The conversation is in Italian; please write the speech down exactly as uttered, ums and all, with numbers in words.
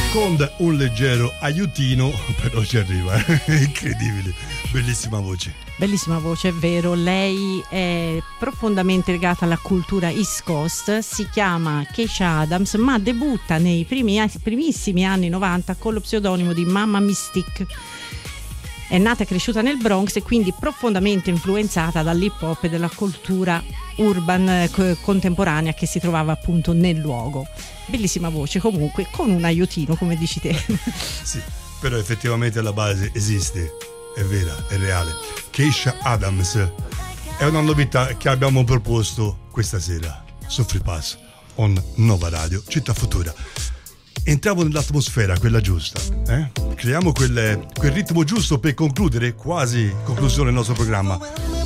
con un leggero aiutino, però ci arriva, è incredibile, bellissima voce. Bellissima voce, è vero, lei è profondamente legata alla cultura East Coast, si chiama Keisha Adams, ma debutta nei primi, primissimi anni novanta con lo pseudonimo di Mama Mystique. È nata e cresciuta nel Bronx e quindi profondamente influenzata dall'hip hop e dalla cultura urban eh, contemporanea che si trovava appunto nel luogo. Bellissima voce comunque, con un aiutino come dici te. Sì, però effettivamente la base esiste, è vera, è reale. Keisha Adams è una novità che abbiamo proposto questa sera su Free Pass on Nova Radio, Città Futura. Entriamo nell'atmosfera, quella giusta, eh? Creiamo quel, quel ritmo giusto per concludere, quasi conclusione del nostro programma.